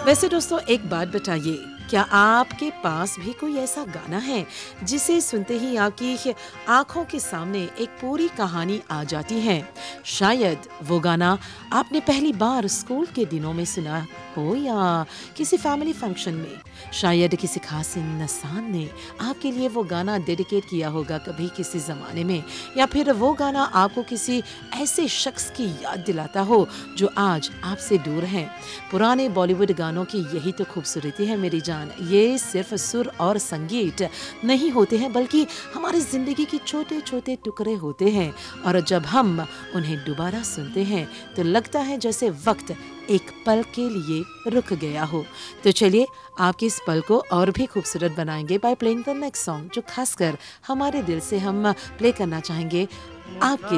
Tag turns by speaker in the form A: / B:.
A: वैसे दोस्तों एक बात बताइए, क्या आपके पास भी कोई ऐसा गाना है जिसे सुनते ही आपकी आंखों के सामने एक पूरी कहानी आ जाती है? शायद वो गाना आपने पहली बार स्कूल के दिनों में सुना हो या किसी फैमिली फंक्शन में। शायद किसी खास इंसान ने आपके लिए वो गाना डेडिकेट किया होगा कभी किसी ज़माने में, या फिर वो गाना आपको किसी ऐसे शख्स की याद दिलाता हो जो आज आपसे दूर हैं। पुराने बॉलीवुड गानों की यही तो खूबसूरती है मेरी जान। ये सिर्फ सुर और संगीत नहीं होते हैं, बल्कि हमारी ज़िंदगी के छोटे-छोटे टुकड़े होते हैं, और जब हम उन्हें दोबारा सुनते हैं तो लगता है जैसे वक्त एक पल के लिए रुक गया हो। तो चलिए आपके इस पल को और भी खूबसूरत बनाएंगे by playing the next song, जो खासकर हमारे दिल से हम प्ले करना चाहेंगे आपके